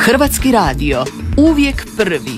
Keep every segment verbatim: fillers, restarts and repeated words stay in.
Hrvatski radio, uvijek prvi.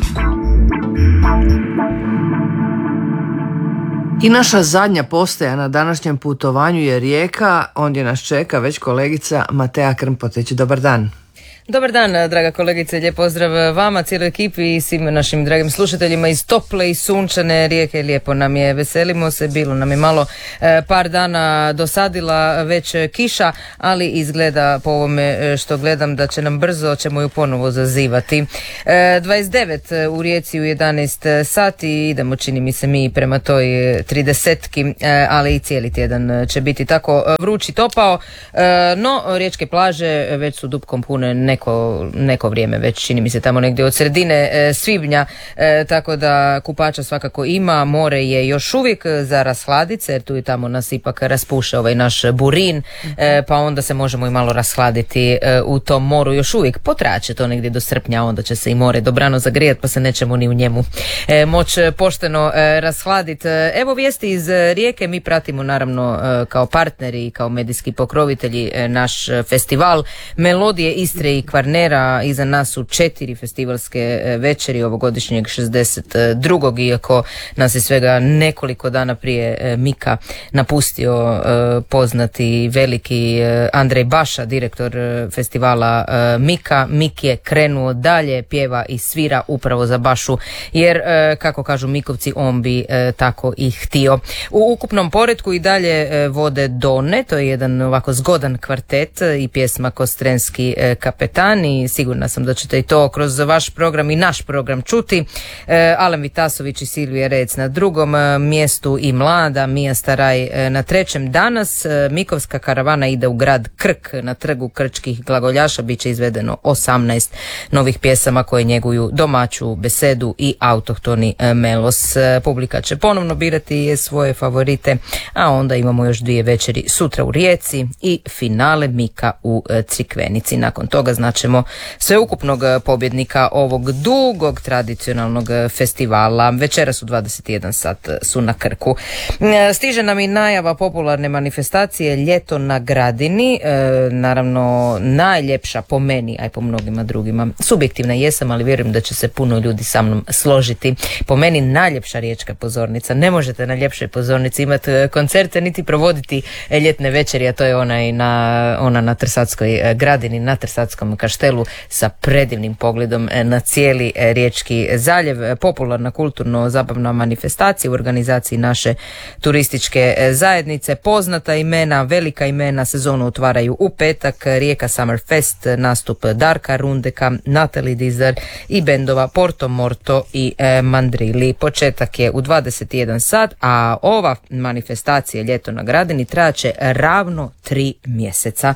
I naša zadnja postaja na današnjem putovanju je Rijeka. Ondje nas čeka već kolegica Matea Krmpotić. Dobar dan. Dobar dan, draga kolegice, lijep pozdrav vama, cijeloj ekipi i svim našim dragim slušateljima iz tople i sunčane Rijeke. Lijepo nam je, veselimo se, bilo nam je malo e, par dana dosadila već kiša, ali izgleda po ovome što gledam da će nam brzo, ćemo ju ponovo zazivati. E, dvadeset devet u Rijeci u jedanaest sati, idemo, čini mi se, mi prema toj tridesetki, e, ali i cijeli tjedan će biti tako vrući topao, e, no riječke plaže već su dupkom pune neko, neko vrijeme, već čini mi se tamo negdje od sredine e, svibnja, e, tako da kupača svakako ima. More je još uvijek za rashladit, jer tu i tamo nas ipak raspuše ovaj naš burin, e, pa onda se možemo i malo rashladiti e, u tom moru. Još uvijek potraće to negdje do srpnja, onda će se i more dobrano zagrijati, pa se nećemo ni u njemu e, moći pošteno e, rashladiti. Evo vijesti iz Rijeke, mi pratimo naravno e, kao partneri i kao medijski pokrovitelji e, naš festival Melodije Istre i Kvarnera. Iza nas su četiri festivalske večeri ovogodišnjeg šezdeset drugog iako nas je svega nekoliko dana prije Mika napustio poznati veliki Andrej Baša, direktor festivala Mika. Mik je krenuo dalje, pjeva i svira upravo za Bašu, jer kako kažu Mikovci, on bi tako i htio. U ukupnom poretku i dalje vode Done, to je jedan ovako zgodan kvartet i pjesma Kostrenski kapetan, i sigurna sam da ćete i to kroz vaš program i naš program čuti. E, Alen Vitasović i Silvija Rec na drugom e, mjestu i mlada Mija Staraj e, na trećem. Danas e, Mikovska karavana ide u grad Krk, na trgu krčkih glagoljaša biće izvedeno osamnaest novih pjesama koje njeguju domaću besedu i autohtoni e, melos. E, publika će ponovno birati svoje favorite, a onda imamo još dvije večeri sutra u Rijeci i finale Mika u e, Crikvenici. Nakon toga značemo sveukupnog pobjednika ovog dugog tradicionalnog festivala. Večeras u dvadeset jedan sat su na Krku. Stiže nam i najava popularne manifestacije Ljeto na Gradini, e, naravno najljepša po meni, a i po mnogima drugima. Subjektivna jesam, ali vjerujem da će se puno ljudi sa mnom složiti. Po meni najljepša riječka pozornica. Ne možete na ljepšoj pozornici imati koncerte niti provoditi ljetne večeri, a to je ona, na, ona na Trsatskoj Gradini, na Trsatskom kaštelu sa predivnim pogledom na cijeli Riječki zaljev. Popularna kulturno-zabavna manifestacija u organizaciji naše turističke zajednice. Poznata imena, velika imena sezonu otvaraju u petak. Rijeka Summer Fest, nastup Darka Rundeka, Natalie Dizar i bendova Porto Morto i e, Mandrili. Početak je u dvadeset jedan sat, a ova manifestacija Ljeto na Gradini trajaće ravno tri mjeseca.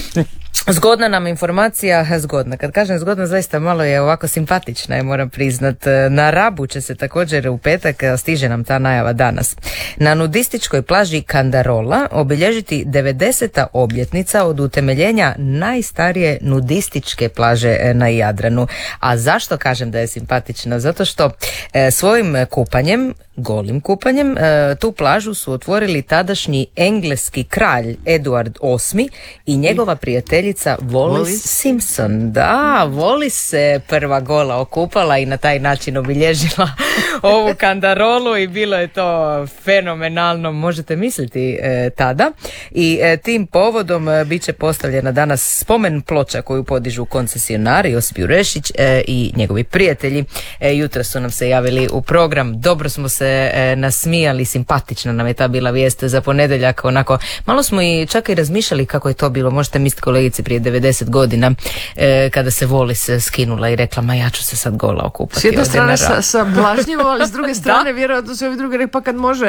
Zgodna nam informacija, zgodna, kad kažem zgodna, zaista malo je ovako simpatična, je, moram priznat. Na Rabu će se također u petak, stiže nam ta najava danas, na nudističkoj plaži Kandarola obilježiti devedeseta obljetnica od utemeljenja najstarije nudističke plaže na Jadranu. A zašto kažem da je simpatična? Zato što e, svojim kupanjem, golim kupanjem, e, tu plažu su otvorili tadašnji engleski kralj Eduard osmi i njegova prijateljica Wallis, Wallis Simpson. Da, Wallis se prva gola okupala i na taj način obilježila ovu Kandarolu i bilo je to fenomenalno, možete misliti, e, tada. I e, tim povodom e, bit će postavljena danas spomen ploča koju podižu koncesionari Josip Jurešić e, i njegovi prijatelji. E, jutra su nam se javili u program, dobro smo se e, nasmijali, simpatična nam je ta bila vijest za ponedjeljak, onako malo smo i čak i razmišljali kako je to bilo, možete misliti kolegice, prije devedeset godina e, kada se Wallis skinula i rekla, ma ja ću se sad gola okupati. S jedne strane sa, sa blažnjivo, ali s druge strane vjerojatno se ovi drugi rekli, pa kad može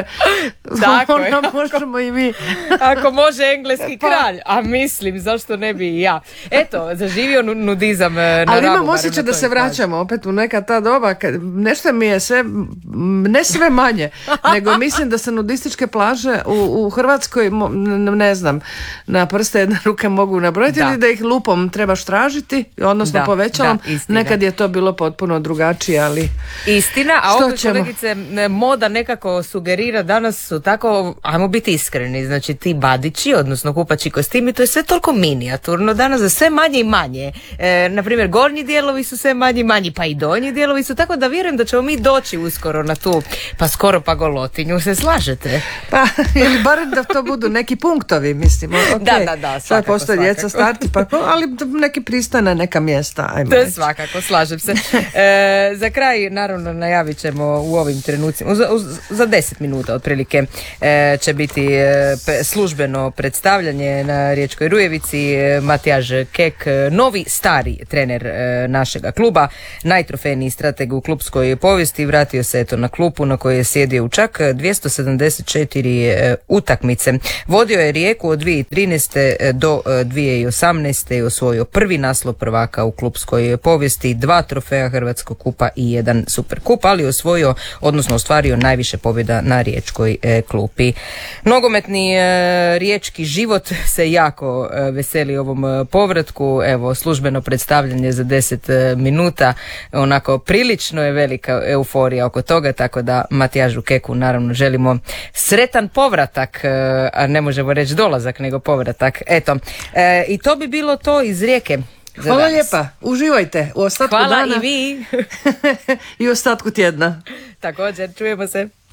onda možemo i mi. Ako može engleski kralj, a mislim, zašto ne bi i ja. Eto, zaživio nudizam na Rabu. Ali imam osjećaj da se vraćamo opet u neka ta doba, kad nešto mi je sve, ne sve manje, nego mislim da se nudističke plaže u, u Hrvatskoj, ne znam, na prste jedne ruke mogu nabrojiti, primijetili Da. da ih lupom trebaš tražiti, odnosno Da, povećalom? da, istina. Nekad je to bilo potpuno drugačije, ali Istina, a što opet ćemo? kolegice, m, moda nekako sugerira, danas su tako, ajmo biti iskreni, znači ti badići, odnosno kupači kostimi, to je sve toliko minijaturno, danas za sve manje i manje. E, naprimjer, gornji dijelovi su sve manji i manji, pa i donji dijelovi su, tako da vjerujem da ćemo mi doći uskoro na tu, pa skoro pa golotinju, se slažete? pa, ili barem da to budu neki punktovi, mislim. Okay. Da, da, da, Sad svakako, postoje djeca svakako. starti, pa, ali neki pristojna neka mjesta, ajmo To je reći. svakako, slažem se. E, za kraj, naravno, najavit ćemo u ovim trenucima, za, uz- za deset minuta otprilike e, će biti e, pe- službeno predstavljanje na Riječkoj Rujevici. E, Matijaž Kek, e, novi stari trener e, našega kluba, najtrofejniji strateg u klubskoj povijesti, vratio se eto na klupu na kojoj je sjedio u čak dvjesto sedamdeset četiri e, utakmice. Vodio je Rijeku od dvije tisuće trinaeste do e, dvije tisuće osamnaeste i osvojio prvi naslov prvaka u klubskoj povijesti, dva trofeja Hrvatskog kupa i jedan super kup, ali osvojio, odnosno ostvario najviše pobjeda na riječkoj e, klupi. Nogometni e, riječki život se jako e, veseli ovom e, povratku. Evo, službeno predstavljanje za deset e, minuta, onako prilično je velika euforija oko toga, tako da Matijažu Keku naravno želimo sretan povratak, e, a ne možemo reći dolazak, nego povratak. Eto, e, i to bi bilo to iz Rijeke. za Hvala danas. lijepa, uživajte u ostatku Hvala dana i vi. i u ostatku tjedna. Također, čujemo se.